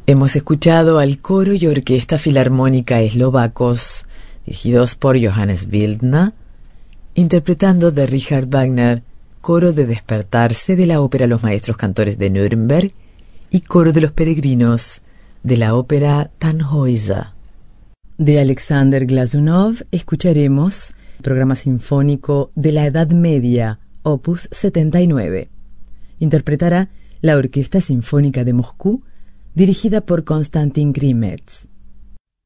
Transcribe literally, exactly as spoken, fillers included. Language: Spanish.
Hemos escuchado al coro y orquesta filarmónica eslovacos, dirigidos por Johannes Wildner, interpretando de Richard Wagner, coro de Despertarse de la ópera Los Maestros Cantores de Nuremberg y coro de los Peregrinos de la ópera Tannhäuser. De Alexander Glazunov escucharemos el programa sinfónico de la Edad Media, opus setenta y nueve. Interpretará la Orquesta Sinfónica de Moscú, dirigida por Konstantin Grimetz.